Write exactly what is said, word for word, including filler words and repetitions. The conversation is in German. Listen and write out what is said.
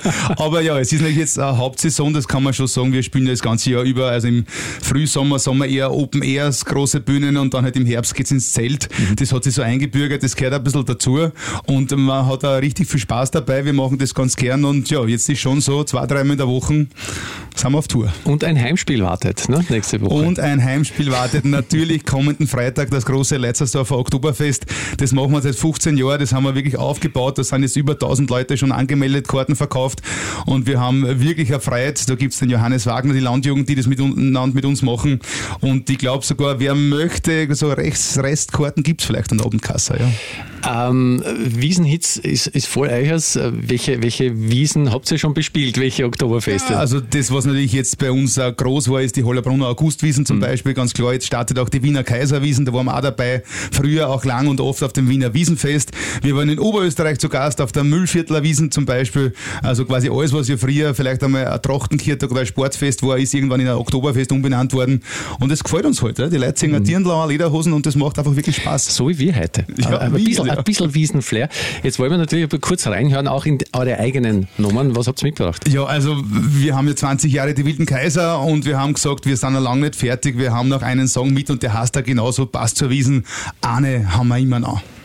Aber ja, es ist natürlich jetzt eine Hauptsaison, das kann man schon sagen. Wir spielen das ganze Jahr über. Also im Frühsommer, Sommer eher Open Airs, große Bühnen und dann halt im Herbst geht's ins Zelt. Mhm. Das hat sich so eingebürgert, das gehört ein bisschen dazu. Und man hat da richtig viel Spaß dabei. Wir machen das ganz gern und ja, jetzt ist schon so, zwei, dreimal in der Woche sind wir auf Tour. Und ein Heimspiel wartet, ne? Nächste Woche. Und ein Heimspiel wartet natürlich kommenden Freitag, das große Leitzersdorfer Oktoberfest. Das machen wir seit fünfzehn Jahren, das haben wir wirklich aufgebaut. Da sind jetzt über tausend Leute schon angemeldet, Karten verkauft und wir haben wirklich erfreut. Da gibt es den Johannes Wagner, die Landjugend, die das mit, mit uns machen und ich glaube sogar, wer möchte, so Rest, Restkarten gibt es vielleicht an der Abendkasse. Ja. Ähm, Wiesenhits ist, ist voll euers. Welche, welche Wiesen habt ihr schon bespielt? Welche Oktoberfeste? Ja, also das, was natürlich jetzt bei uns auch groß war, ist die Hollerbrunner Augustwiesen zum mhm. Beispiel, ganz klar. Jetzt startet auch die Wiener Kaiserwiesen, da waren wir auch dabei. Früher auch lang und oft auf dem Wiener Wiesenfest. Wir waren in Oberösterreich zu Gast auf der Müllviertler Wiesen zum Beispiel. Also quasi alles, was ja früher vielleicht einmal ein Trachtenkirtag oder ein Sportfest war, ist irgendwann in ein Oktoberfest umbenannt worden. Und das gefällt uns heute. Halt, die Leute singen mhm. Dirndl, Lederhosen und das macht einfach wirklich Spaß. So wie wir heute. Ja, ein, ein, bisschen, ja. ein bisschen Wiesenflair. Jetzt wollen wir natürlich kurz reinhören, auch in eure eigenen Nummern. Was habt ihr mitgebracht? Ja, also wir haben ja zwanzig Jahre die Wilden Kaiser und wir haben gesagt, wir sind noch lange nicht fertig. Wir haben noch einen Song mit und der heißt da genauso, passt zur Wiesen. Eine haben wir immer noch.